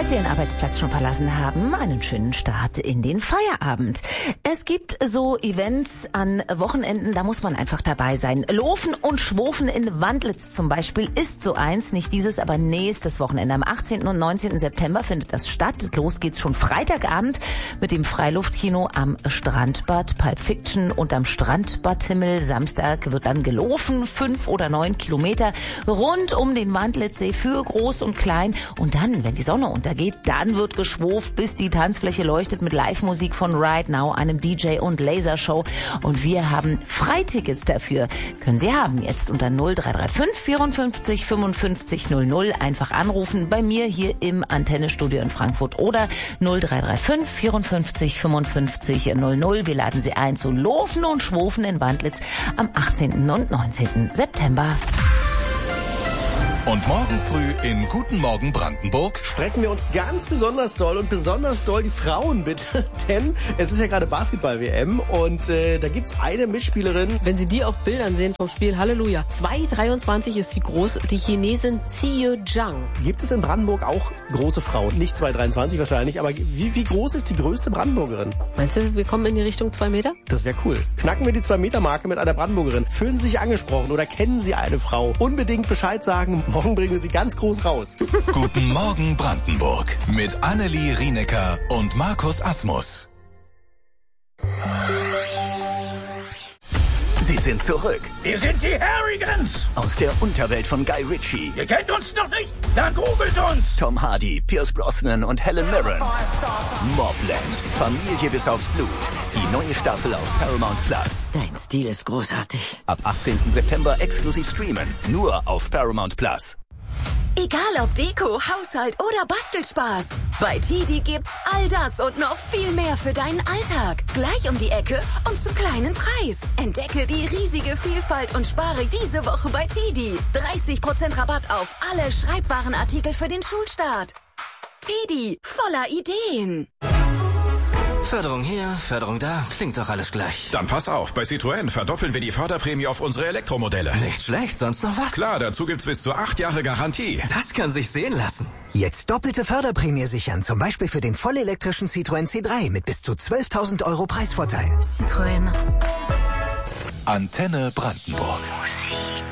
Falls Sie Ihren Arbeitsplatz schon verlassen haben, einen schönen Start in den Feierabend. Es gibt so Events an Wochenenden, da muss man einfach dabei sein. Lofen und Schwofen in Wandlitz zum Beispiel ist so eins, nicht dieses, aber nächstes Wochenende. Am 18. und 19. September findet das statt. Los geht's schon Freitagabend mit dem Freiluftkino am Strandbad Pulp Fiction und am Strandbadhimmel. Samstag wird dann gelaufen, 5 oder 9 Kilometer rund um den Wandlitzsee für Groß und Klein. Und dann, wenn die Sonne untergeht, dann wird geschwoft, bis die Tanzfläche leuchtet mit Live-Musik von Right Now, einem DJ und Lasershow. Und wir haben Freitickets dafür. Können Sie haben jetzt unter 0335 54 55 00. Einfach anrufen bei mir hier im Antennestudio in Frankfurt oder 0335 54 55 00. Wir laden Sie ein zu Lofen und Schwofen in Wandlitz am 18. und 19. September. Und morgen früh in Guten Morgen Brandenburg strecken wir uns ganz besonders doll und besonders doll die Frauen bitte, denn es ist ja gerade Basketball-WM und da gibt's eine Mitspielerin. Wenn Sie die auf Bildern sehen vom Spiel, Halleluja. 2,23 ist sie groß, die Chinesin Xiyu Zhang. Gibt es in Brandenburg auch große Frauen? Nicht 2,23 wahrscheinlich, aber wie groß ist die größte Brandenburgerin? Meinst du, wir kommen in die Richtung 2 Meter? Das wäre cool. Knacken wir die 2-Meter-Marke mit einer Brandenburgerin. Fühlen Sie sich angesprochen oder kennen Sie eine Frau? Unbedingt Bescheid sagen. Morgen bringen wir sie ganz groß raus. Guten Morgen Brandenburg mit Annelie Rienecker und Markus Asmus. Sie sind zurück. Wir sind die Harrigans. Aus der Unterwelt von Guy Ritchie. Ihr kennt uns noch nicht? Dann googelt uns. Tom Hardy, Pierce Brosnan und Helen Mirren. Mobland. Familie bis aufs Blut. Die neue Staffel auf Paramount Plus. Dein Stil ist großartig. Ab 18. September exklusiv streamen. Nur auf Paramount Plus. Egal ob Deko, Haushalt oder Bastelspaß. Bei TiDi gibt's all das und noch viel mehr für deinen Alltag. Gleich um die Ecke und zum kleinen Preis. Entdecke die riesige Vielfalt und spare diese Woche bei TiDi. 30% Rabatt auf alle Schreibwarenartikel für den Schulstart. TiDi, voller Ideen. Förderung hier, Förderung da, klingt doch alles gleich. Dann pass auf, bei Citroën verdoppeln wir die Förderprämie auf unsere Elektromodelle. Nicht schlecht, sonst noch was? Klar, dazu gibt's bis zu 8 Jahre Garantie. Das kann sich sehen lassen. Jetzt doppelte Förderprämie sichern, zum Beispiel für den vollelektrischen Citroën C3 mit bis zu 12.000 € Preisvorteil. Citroën. Antenne Brandenburg.